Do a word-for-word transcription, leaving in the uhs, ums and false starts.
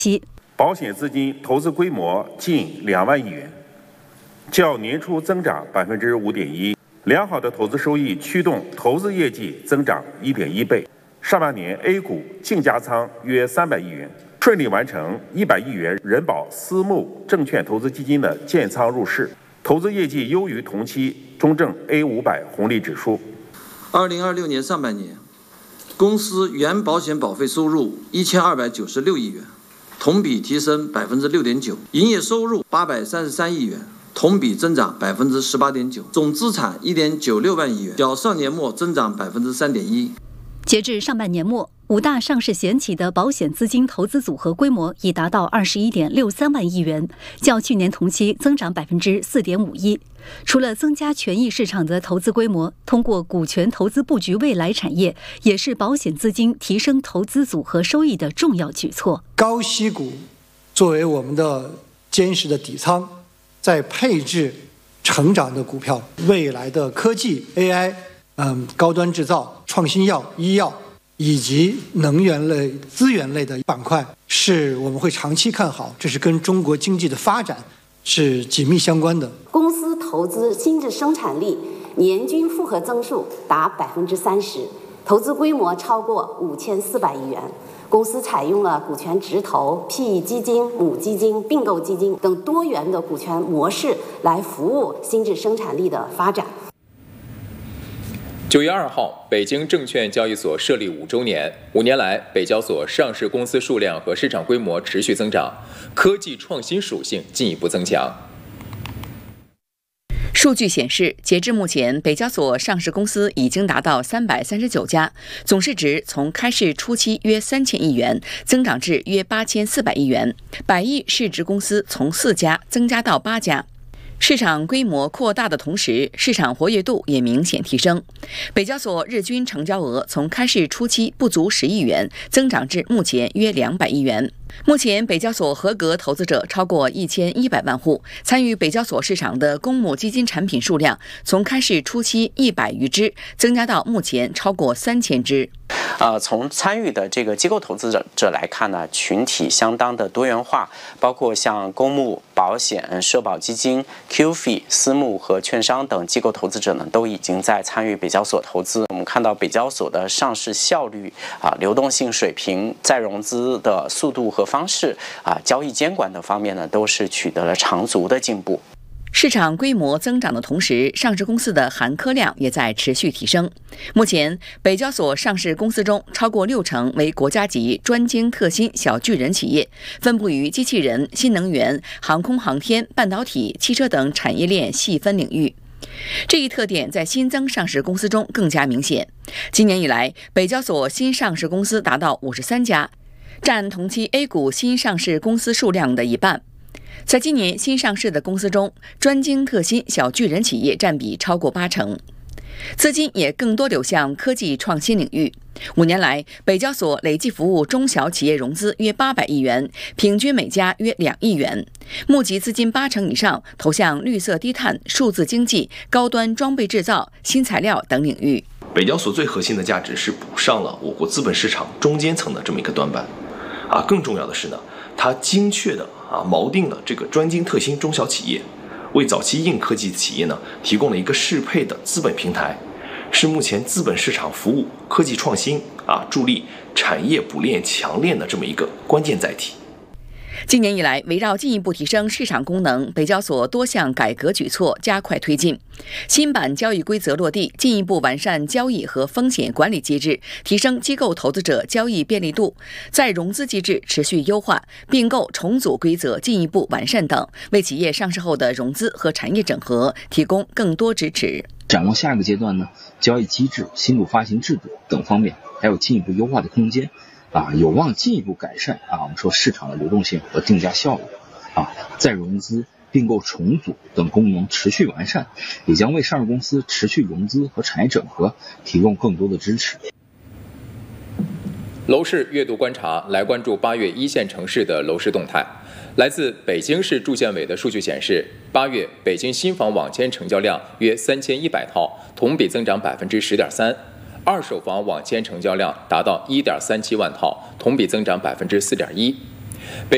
保险资金投资规模近两万亿元，较年初增长百分之五点一。良好的投资收益驱动投资业绩增长一点一倍。上半年 A 股净加仓约三百亿元，顺利完成一百亿元人保私募证券投资基金的建仓入市，投资业绩优于同期中证 A 五百 红利指数。 二零二六年上半年，公司原保险保费收入一千二百九十六亿元，同比提升百分之六点九，营业收入八百三十三亿元，同比增长百分之十八点九，总资产一点九六万亿元，较上年末增长百分之三点一。 截至上半年末，五大上市险企的保险资金投资组合规模已达到二十一点六三万亿元，较去年同期增长百分之四点五一。除了增加权益市场的投资规模，通过股权投资布局未来产业，也是保险资金提升投资组合收益的重要举措。 高息股作为我们的坚实的底仓，在配置成长的股票，未来的科技 A I。嗯，高端制造、创新药、医药以及能源类、资源类的板块，是我们会长期看好，这是跟中国经济的发展是紧密相关的。 公司投资新质生产力年均复合增速达百分之三十，投资规模超过五千四百亿元。公司采用了股权直投、P E 基金、母基金、并购基金等多元的股权模式来服务新质生产力的发展。 九月二号，北京证券交易所设立五周年。五年来，北交所上市公司数量和市场规模持续增长，科技创新属性进一步增强。 数据显示，截至目前，北交所上市公司已经达到三百三十九家，总市值从开市初期约三千亿元增长至约八千四百亿元，百亿市值公司从四家增加到八家。市场规模扩大的同时，市场活跃度也明显提升。北交所日均成交额从开市初期不足十亿元，增长至目前约两百亿元。目前，北交所合格投资者超过一千一百万户，参与北交所市场的公募基金产品数量从开市初期一百余只，增加到目前超过三千只。 呃，从参与的这个机构投资者者来看呢，群体相当的多元化，包括像公募、保险、社保基金、Q F I、私募和券商等机构投资者呢，都已经在参与北交所投资。我们看到北交所的上市效率啊、流动性水平、再融资的速度和方式啊、交易监管等方面呢，都是取得了长足的进步。 市场规模增长的同时，上市公司的含科量也在持续提升。目前，北交所上市公司中，超过六成为国家级专精特新小巨人企业，分布于机器人、新能源、航空航天、半导体、汽车等产业链细分领域。这一特点在新增上市公司中更加明显。今年以来，北交所新上市公司达到五十三家，占同期 A 股新上市公司数量的一半。在今年新上市的公司中，专精特新小巨人企业占比超过八成，资金也更多流向科技创新领域。五年来，北交所累计服务中小企业融资约八百亿元，平均每家约两亿元，募集资金八成以上投向绿色低碳、数字经济、高端装备制造、新材料等领域。 北交所最核心的价值是补上了我国资本市场中间层的这么一个短板，啊，更重要的是呢，它精确的啊锚定了这个专精特新中小企业，为早期硬科技企业呢提供了一个适配的资本平台，是目前资本市场服务、科技创新啊助力产业补链强链的这么一个关键载体。 今年以来，围绕进一步提升市场功能，北交所多项改革举措加快推进。新版交易规则落地，进一步完善交易和风险管理机制，提升机构投资者交易便利度；再融资机制持续优化，并购重组规则进一步完善等，为企业上市后的融资和产业整合提供更多支持。 展望下一个阶段呢，交易机制、新股发行制度等方面还有进一步优化的空间。啊，有望进一步改善啊，我们说市场的流动性和定价效率，啊，再融资、并购重组等功能持续完善，也将为上市公司持续融资和产业整合提供更多的支持。 楼市月度观察，来关注八月一线城市的楼市动态。来自北京市住建委的数据显示，八月北京新房网签成交量约三千一百套，同比增长百分之十点三。二手房网签成交量达到一点三七万套，同比增长百分之四点一。